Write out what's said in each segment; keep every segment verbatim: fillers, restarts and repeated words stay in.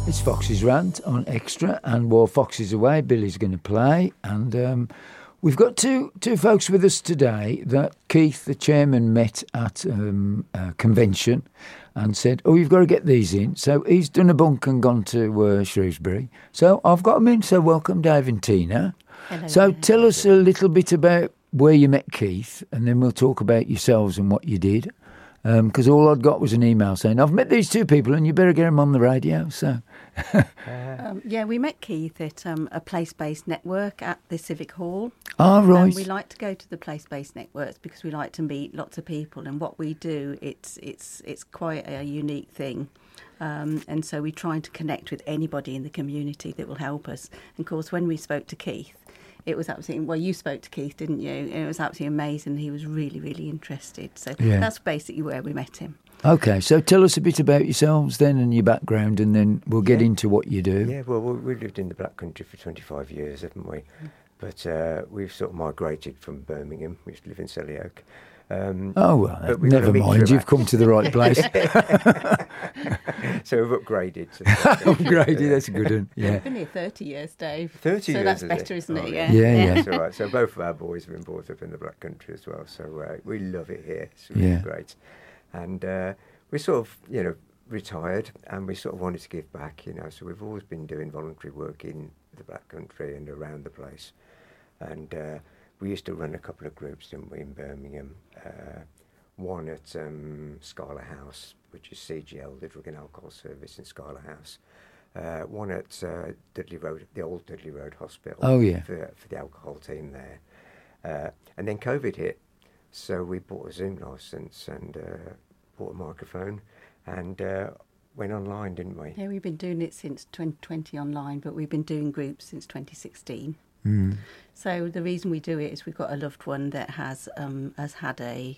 It's Fox's Rant on Extra, and while Fox is away, Billy's going to play, and um, we've got two two folks with us today that Keith, the chairman, met at um, a convention and said, oh, you've got to get these in. So he's done a bunk and gone to uh, Shrewsbury. So I've got them in, so welcome Dave and Tina. Hello. So tell us a little bit about where you met Keith, and then we'll talk about yourselves and what you did. Because um, all I'd got was an email saying, I've met these two people and you better get them on the radio. So, um, yeah, we met Keith at um, a place-based network at the Civic Hall. Oh, right. Um, we like to go to the place-based networks because we like to meet lots of people, and what we do, it's it's it's quite a unique thing. Um, and so we try to connect with anybody in the community that will help us. And of course, when we spoke to Keith, it was absolutely, well, you spoke to Keith, didn't you? And it was absolutely amazing. He was really, really interested. So yeah. That's basically where we met him. Okay, so tell us a bit about yourselves then and your background, and then we'll get yeah. into what you do. Yeah, well, we lived in the Black Country for twenty-five years, haven't we? But uh, we've sort of migrated from Birmingham. We used to live in Selly Oak. Um, oh, well, never mind, you've come to the right place. So we've upgraded. To upgraded, that's a good one. Yeah. We've been here thirty years, Dave. thirty so years, that's is better, it? isn't oh, it? Yeah, Yeah, yeah. yeah. That's all right. So both of our boys have been brought up in the Black Country as well. So uh, we love it here. It's really yeah. great. And uh, we sort of, you know, retired, and we sort of wanted to give back, you know. So we've always been doing voluntary work in the Black Country and around the place. And uh, we used to run a couple of groups, didn't we, in Birmingham. Uh, one at um, Schuyler House, which is C G L, the Drug and Alcohol Service in Schuyler House. Uh, one at uh, Dudley Road, the old Dudley Road Hospital. Oh, yeah. For, for the alcohol team there. Uh, and then COVID hit, so we bought a Zoom licence and uh, bought a microphone and uh, went online, didn't we? Yeah, we've been doing it since twenty twenty online, but we've been doing groups since twenty sixteen. Mm. So the reason we do it is we've got a loved one that has um, has had a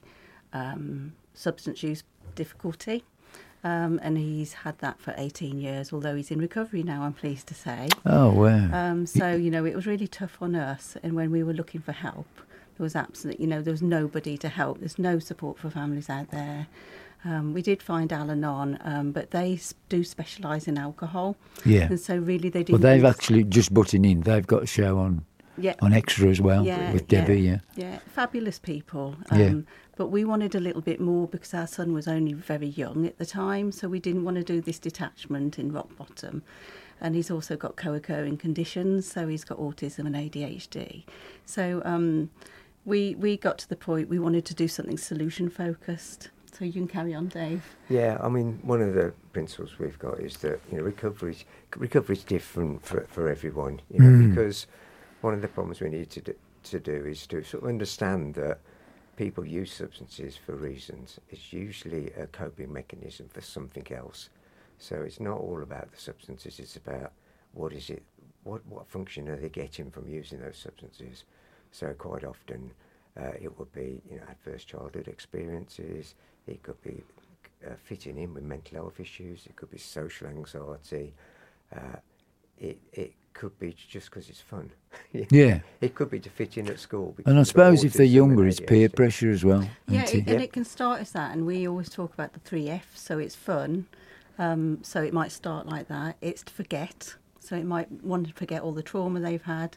um, substance use difficulty, um, and he's had that for eighteen years, although he's in recovery now, I'm pleased to say. Oh, wow. Um, so, you know, it was really tough on us, and when we were looking for help, there was absolutely, you know, there was nobody to help. There's no support for families out there. Um, we did find Al-Anon, um, but they do specialise in alcohol. Yeah. And so really they do. Well, they've actually, just butting in, they've got a show on yeah. on Extra as well yeah, with Debbie, yeah. Yeah, yeah. Fabulous people. Um, yeah. But we wanted a little bit more because our son was only very young at the time, so we didn't want to do this detachment in rock bottom. And he's also got co-occurring conditions, so he's got autism and A D H D. So um, we we got to the point we wanted to do something solution-focused. So you can carry on, Dave. Yeah, I mean, one of the principles we've got is that, you know, recovery recovery is different for for everyone, you know, mm. because one of the problems we need to do, to do is to sort of understand that people use substances for reasons. It's usually a coping mechanism for something else. So it's not all about the substances. It's about what is it, what what function are they getting from using those substances. So quite often uh, it would be, you know, adverse childhood experiences. It could be uh, fitting in with mental health issues. It could be social anxiety. Uh, it it could be just because it's fun. Yeah. It could be to fit in at school. And I suppose if they're younger, it's peer pressure as well. Yeah, it, it? and it can start as that. And we always talk about the three F's. So it's fun. Um, so it might start like that. It's to forget. So it might want to forget all the trauma they've had,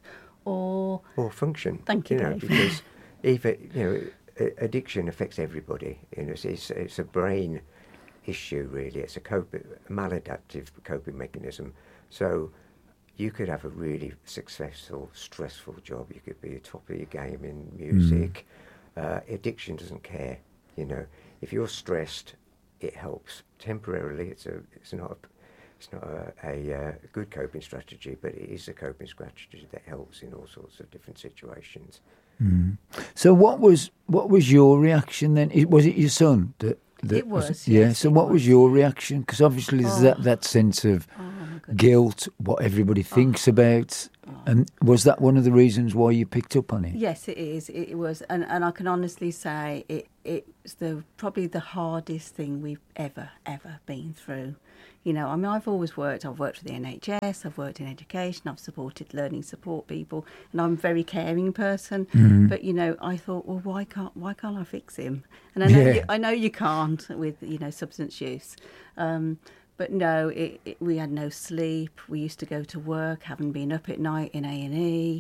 or or function. Thank you, you know, Dave. Because even, you know, addiction affects everybody. You know, it's, it's, it's a brain issue, really. It's a, cope, a maladaptive coping mechanism. So you could have a really successful, stressful job. You could be at top of your game in music. Mm. Uh, addiction doesn't care. You know, if you're stressed, it helps temporarily. It's a, it's not, a, it's not a, a, a good coping strategy, but it is a coping strategy that helps in all sorts of different situations. Mm. So what was what was your reaction then? It, was it your son that? that it was. was yeah. Yes, so what was. was your reaction? Because obviously there's oh. that, that sense of oh, guilt, what everybody thinks oh. about, oh. and was that one of the reasons why you picked up on it? Yes, it is. It, it was, and, and I can honestly say it. It's the probably the hardest thing we've ever ever been through. You know, I mean, I've always worked, I've worked for the N H S, I've worked in education, I've supported learning support people, and I'm a very caring person. Mm-hmm. But, you know, I thought, well, why can't why can't I fix him? And I know, yeah. you, I know you can't with, you know, substance use. Um, but no, it, it, we had no sleep. We used to go to work, having been up at night in A and E.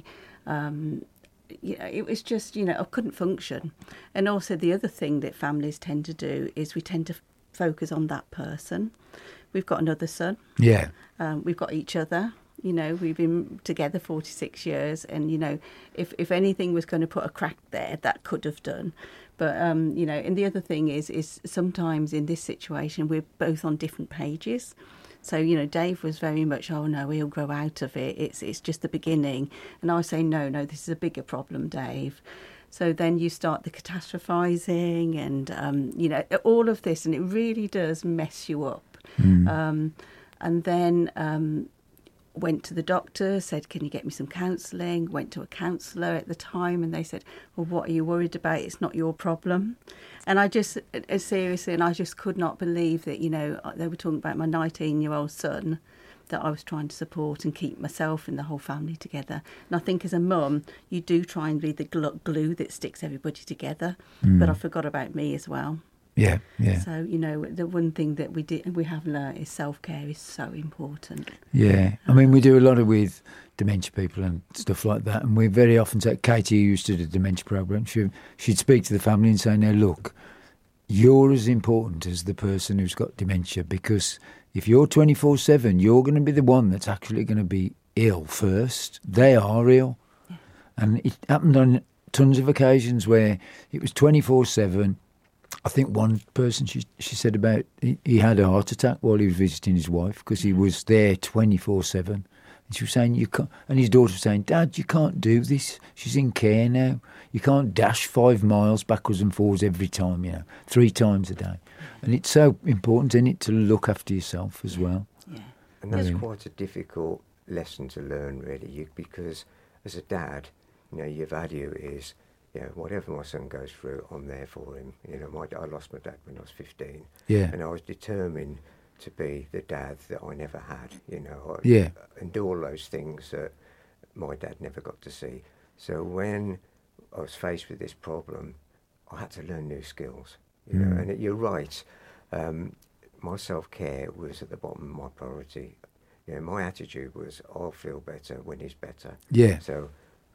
Um, you know, it was just, you know, I couldn't function. And also the other thing that families tend to do is we tend to f- focus on that person. We've got another son. Yeah. Um, we've got each other. You know, we've been together forty-six years, and, you know, if, if anything was going to put a crack there, that could have done. But, um, you know, and the other thing is, is sometimes in this situation, we're both on different pages. So, you know, Dave was very much, oh, no, he'll grow out of it. It's it's just the beginning. And I was saying, no, no, this is a bigger problem, Dave. So then you start the catastrophising and, um, you know, all of this, and it really does mess you up. Mm. Um, and then... Um, went to the doctor, said, can you get me some counselling? Went to a counsellor at the time, and they said, well, what are you worried about? It's not your problem. And I just, uh, seriously, and I just could not believe that, you know, they were talking about my nineteen-year-old son that I was trying to support and keep myself and the whole family together. And I think as a mum, you do try and be the gl- glue that sticks everybody together. Mm. But I forgot about me as well. Yeah, yeah. So, you know, the one thing that we did, we have learnt is self-care is so important. Yeah. I mean, we do a lot of with dementia people and stuff like that. And we very often say, Katie used to do the dementia program. She, she'd speak to the family and say, now, look, you're as important as the person who's got dementia, because if you're twenty-four seven, you're going to be the one that's actually going to be ill first. They are ill. Yeah. And it happened on tons of occasions where it was twenty-four seven. I think one person, she she said about, he, he had a heart attack while he was visiting his wife because he was there twenty-four seven. And she was saying, you can't, and his daughter was saying, Dad, you can't do this. She's in care now. You can't dash five miles backwards and forwards every time, you know, three times a day. And it's so important, isn't it, to look after yourself as well. Yeah. And that's Yeah. quite a difficult lesson to learn, really, you, because as a dad, you know, your value is, you know, whatever my son goes through, I'm there for him. You know, my, I lost my dad when I was fifteen. Yeah. And I was determined to be the dad that I never had, you know. I, Yeah. And do all those things that my dad never got to see. So when I was faced with this problem, I had to learn new skills. You know, Mm. and it, you're right. Um, my self-care was at the bottom of my priority. You know, my attitude was, I'll feel better when he's better. Yeah. So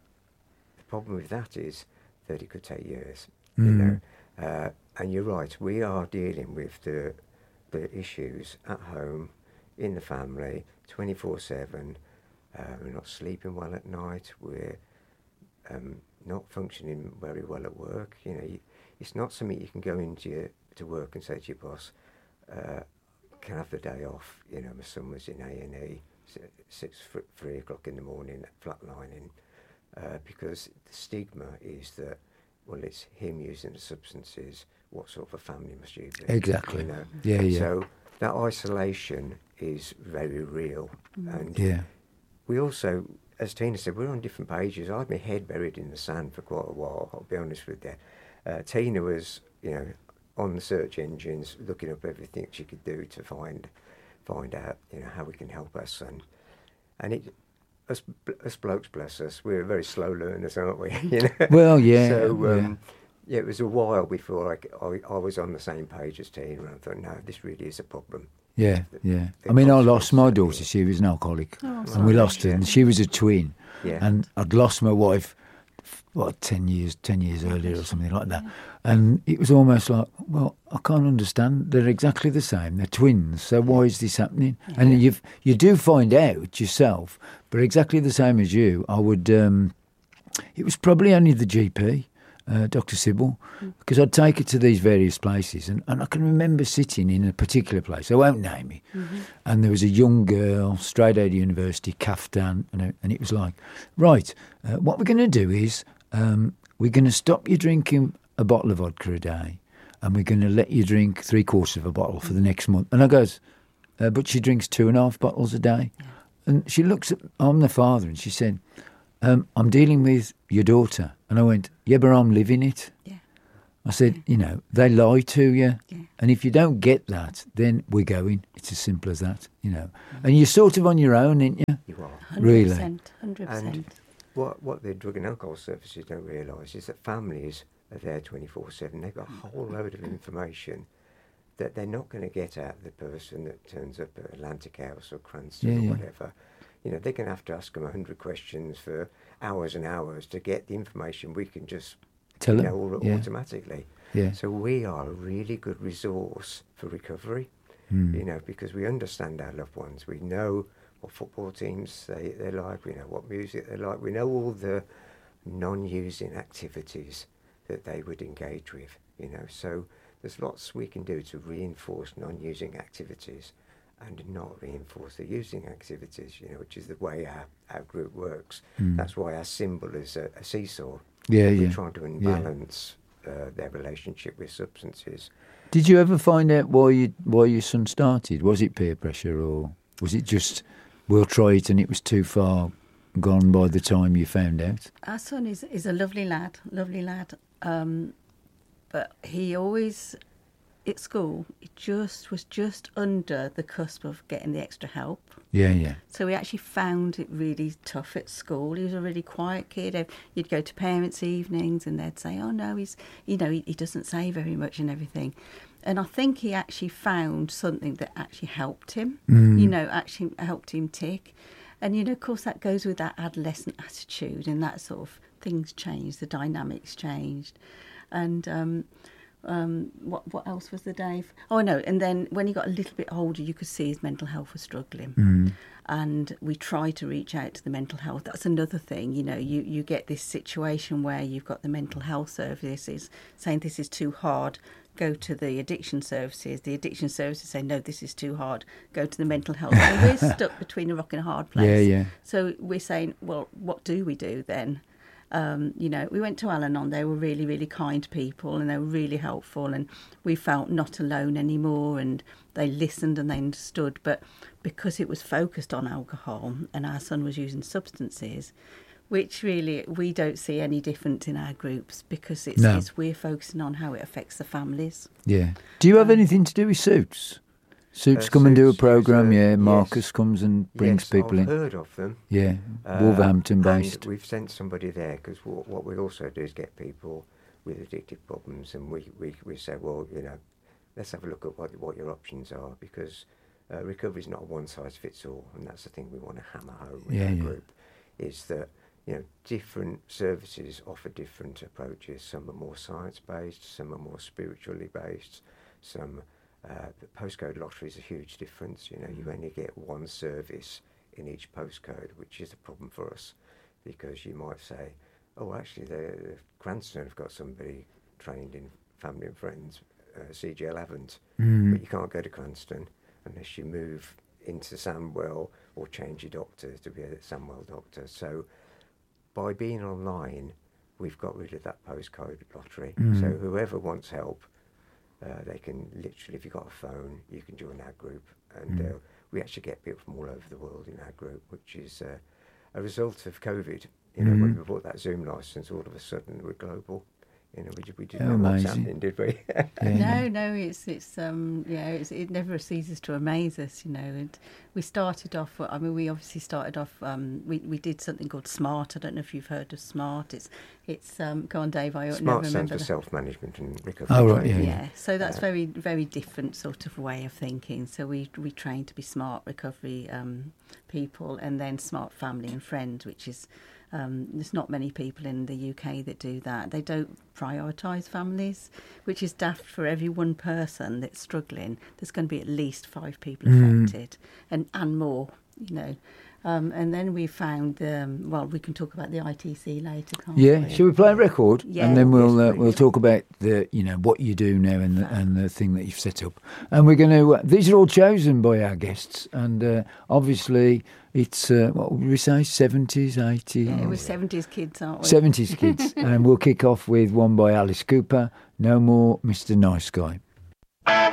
the problem with that is that it could take years. Mm. You know, uh, and you're right. We are dealing with the the issues at home, in the family, twenty-four seven. Uh, we're not sleeping well at night. We're um, not functioning very well at work. You know, you, it's not something you can go into your, to work and say to your boss, uh, "Can I have the day off?" You know, my son was in A and E, six three o'clock in the morning, flatlining, uh, because the stigma is that, well, it's him using the substances. What sort of a family must you be? Exactly. You know? Yeah, yeah. So that isolation is very real, Mm. and Yeah. we also, as Tina said, we're on different pages. I had my head buried in the sand for quite a while, I'll be honest with you. Uh, Tina was, you know, on the search engines, looking up everything she could do to find find out, you know, how we can help our son. And it, us, us blokes, bless us, we're very slow learners, aren't we? You know? Well, yeah. So, yeah. um, yeah, it was a while before I, I, I was on the same page as Tina, and I thought, no, this really is a problem. Yeah, yeah. the I mean, I lost my consequences, daughter. She was an alcoholic, Oh, and sorry. we lost her. And she was a twin, Yeah. and I'd lost my wife, what, ten years, ten years earlier or something like that. And it was almost like, well, I can't understand. They're exactly the same. They're twins. So why is this happening? And you you do find out yourself, but exactly the same as you. I would. Um, it was probably only the G P. Uh, Doctor Sybil, because I'd take her to these various places, and, and I can remember sitting in a particular place, I won't name it, Mm-hmm. and there was a young girl, straight out of university, caftan, and, and it was like, right, uh, what we're going to do is um, we're going to stop you drinking a bottle of vodka a day, and we're going to let you drink three quarters of a bottle for the next month. And I goes, uh, but she drinks two and a half bottles a day. Yeah. And she looks at, I'm the father, and she said, um, I'm dealing with your daughter. And I went, yeah, but I'm living it. Yeah. I said, you know, they lie to you. Yeah. And if you don't get that, then we're going. It's as simple as that, you know. And you're sort of on your own, ain't you? You are. one hundred Really? percent, one hundred percent. And what what the drug and alcohol services don't realise is that families are there twenty-four seven. They've got a whole load of information that they're not going to get out the person that turns up at Atlantic House or Cranston Yeah, or yeah. whatever. You know, they're going to have to ask them a hundred questions for hours and hours to get the information we can just Tell you them. know, au- Yeah. automatically. Yeah. So we are a really good resource for recovery, Mm. you know, because we understand our loved ones. We know what football teams they, they like. We know what music they like. We know all the non-using activities that they would engage with, you know. So there's lots we can do to reinforce non-using activities and not reinforce the using activities, you know, which is the way our, our group works. Mm. That's why our symbol is a, a seesaw. Yeah, We're yeah. trying to unbalance uh, their relationship with substances. Did you ever find out why you why your son started? Was it peer pressure, or was it just we'll try it and it was too far gone by the time you found out? Our son is, is a lovely lad, lovely lad. Um, but he always, at school, it just was just under the cusp of getting the extra help. Yeah, yeah. So we actually found it really tough at school. He was a really quiet kid. You'd go to parents' evenings and they'd say, oh, no, he's, you know, he, he doesn't say very much and everything. And I think he actually found something that actually helped him, Mm. you know, actually helped him tick. And, you know, of course, that goes with that adolescent attitude and that sort of things changed, the dynamics changed. And um, um, what what else was there, Dave? Oh, no, and then when he got a little bit older, you could see his mental health was struggling. Mm. And we try to reach out to the mental health. That's another thing, you know, you, you get this situation where you've got the mental health services saying this is too hard, go to the addiction services. The addiction services say, no, this is too hard, go to the mental health. And we're stuck between a rock and a hard place. Yeah, yeah. So we're saying, well, what do we do then? Um, you know, we went to Al-Anon. They were really, really kind people and they were really helpful, and we felt not alone anymore, and they listened and they understood. But because it was focused on alcohol and our son was using substances, which really we don't see any difference in our groups, because it's, No. it's we're focusing on how it affects the families. Yeah. Do you have Um, anything to do with Suits? Suits Uh, come and do a Suits programme, use, uh, yeah. yes. Marcus comes and brings yes, people I've in. heard of them. Yeah, Uh, Wolverhampton based. And we've sent somebody there because what, what we also do is get people with addictive problems, and we, we, we say, well, you know, let's have a look at what what your options are, because uh, recovery is not a one size fits all, and that's the thing we want to hammer home with Yeah, our yeah. group, is that you know different services offer different approaches. Some are more science based, some are more spiritually based, some. Uh, the postcode lottery is a huge difference. You know, you only get one service in each postcode, which is a problem for us, because you might say, oh, actually, the, the Cranston have got somebody trained in family and friends, uh, C G L haven't, Mm. but you can't go to Cranston unless you move into Samwell or change your doctor to be a Samwell doctor. So by being online, we've got rid of that postcode lottery. Mm. So whoever wants help, Uh, they can literally, if you've got a phone, you can join our group. And Mm. uh, we actually get people from all over the world in our group, which is uh, a result of COVID. You know, when Mm. we bought that Zoom license, all of a sudden we're global. You know, we, we didn't Oh, know what was amazing. happening, did we? Yeah. No, no, it's it's um yeah, it's, it never ceases to amaze us, you know. And we started off. I mean, we obviously started off. Um, we we did something called SMART. I don't know if you've heard of SMART. It's it's um. Go on, Dave. I never SMART remember. stands for the- self-management and recovery. Oh, right, training. yeah, Yeah, so that's Uh, very, very different sort of way of thinking. So we we train to be smart recovery um, people, and then smart family and friends, which is um, there's not many people in the U K that do that. They don't prioritise families, which is daft. For every one person that's struggling, there's going to be at least five people Mm. affected, and and more, you know. Um, and then we found, um, well, we can talk about the I T C later, can't Yeah, we? shall we play a record? Yeah. And then we'll Yes, uh, please. we'll talk about the you know what you do now and the, and the thing that you've set up. And we're going to. Uh, these are all chosen by our guests, and uh, obviously it's uh, what would we say, seventies, eighties, Yeah, we're seventies kids, aren't we? seventies kids, and we'll kick off with one by Alice Cooper. No more Mister Nice Guy.